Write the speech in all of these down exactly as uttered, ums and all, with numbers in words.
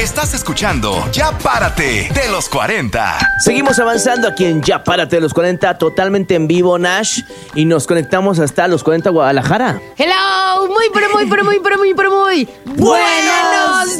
Estás escuchando Ya Párate de los cuarenta. Seguimos avanzando aquí en Ya Párate de los cuarenta, totalmente en vivo, Nash. Y nos conectamos hasta los cuarenta Guadalajara. Hello, muy, pero muy, pero muy, pero muy, pero muy. ¡Buenos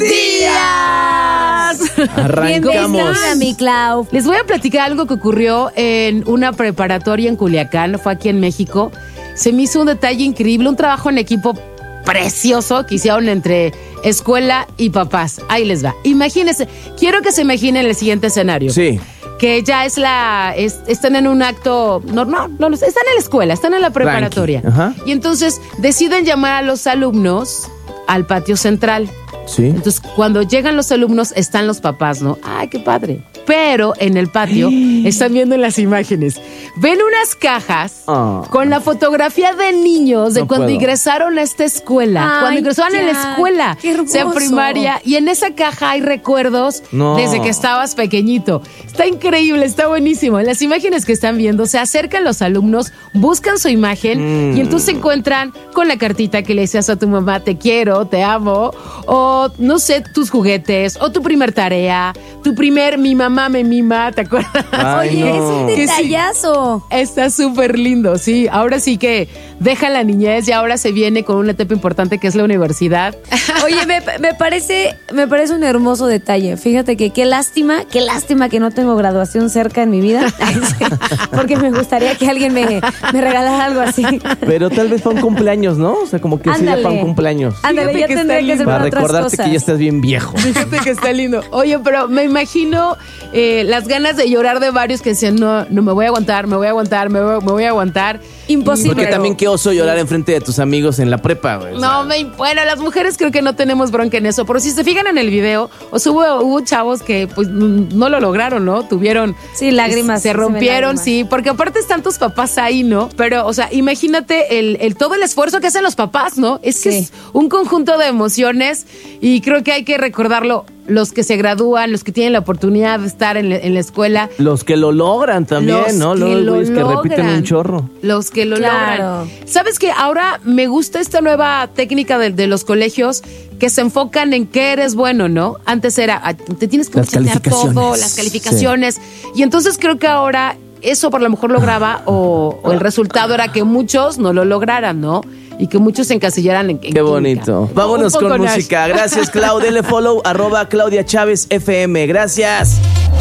días! Arrancamos. Bienvenida, mi Clau. Les voy a platicar algo que ocurrió en una preparatoria en Culiacán, fue aquí en México. Se me hizo un detalle increíble, un trabajo en equipo precioso que hicieron entre escuela y papás. Ahí les va. Imagínense, quiero que se imaginen el siguiente escenario. Sí. Que ya es la... Es, están en un acto normal, no, no, están en la escuela, están en la preparatoria. Ajá. Y entonces deciden llamar a los alumnos al patio central. Sí. Entonces, cuando llegan los alumnos, están los papás, ¿no? ¡Ay, qué padre! Pero en el patio están viendo las imágenes. Ven unas cajas oh. con la fotografía de niños de No cuando puedo. ingresaron a esta escuela. Ay, cuando ingresaron en la Jack, escuela, qué hermoso. sea primaria. Y en esa caja hay recuerdos No. desde que estabas pequeñito. Está increíble, está buenísimo. En las imágenes que están viendo, se acercan los alumnos, buscan su imagen Mm. y entonces se encuentran con la cartita que le decías a tu mamá, te quiero, te amo, o no sé, tus juguetes, o tu primer tarea, tu primer mi mamá me mima, ¿te acuerdas? Ay, Oye, no. es un Que sí. detallazo. Está súper lindo, sí. Ahora sí que deja la niñez y ahora se viene con una etapa importante que es la universidad. Oye, me, me parece, me parece un hermoso detalle. Fíjate que qué lástima, qué lástima que no tengo graduación cerca en mi vida. Porque me gustaría que alguien me, me regalara algo así. Pero tal vez para un cumpleaños, ¿no? O sea, como que sería Ándale. para un cumpleaños. Ándale, Fíjate ya que tendría está que ser lindo. Para para otras recordarte cosas. que ya estás bien viejo. Fíjate que está lindo. Oye, pero me imagino eh, las ganas de llorar de varios que decían, no, no me voy a aguantar, me voy a aguantar, me voy, me voy a aguantar. Imposible. Porque Pero- también qué oso llorar enfrente de tus amigos en la prepa, güey. O sea, No, me, bueno, las mujeres creo que no tenemos bronca en eso, pero si se fijan en el video, o sea, hubo, hubo chavos que pues n- no lo lograron, ¿no? Tuvieron... Sí, lágrimas, Se se ven rompieron, lágrimas. sí, porque aparte están tus papás ahí, ¿no? Pero, o sea, imagínate el, el todo el esfuerzo que hacen los papás, ¿no? Es que Sí. es un conjunto de emociones y creo que hay que recordarlo. Los que se gradúan, los que tienen la oportunidad de estar en, la- en la escuela, Los que lo logran también, los ¿no? que Luego hay lo güeyes que repiten logran. un chorro. Los que lo Claro. logran. ¿Sabes qué? Ahora me gusta esta nueva técnica de, de los colegios que se enfocan en qué eres bueno, ¿no? Antes era, ah, te tienes que Las enseñar calificaciones. todo, las calificaciones. Y entonces creo que ahora eso por lo mejor lograba o, o el resultado era que muchos no lo lograran, ¿no? Y que muchos se encasillaran en, en Qué química. bonito. Vámonos Un poco con Nash. música. Gracias, Clau. Dele follow, arroba Claudia Chávez F M. Gracias.